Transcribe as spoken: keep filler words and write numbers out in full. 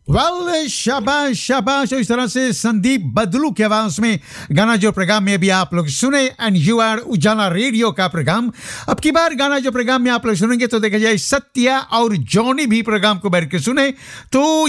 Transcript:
Well शाबाश शाबाश। तो इस तरह से संदीप बदलू की आवाज में गाना जो प्रोग्राम में भी आप लोग सुने, एंड यू आर उजाला रेडियो का प्रोग्राम। अब की बार गाना जो प्रोग्राम में आप लोग सुनेंगे तो देखा जाए सत्या और जॉनी भी प्रोग्राम को बैठ के सुने तो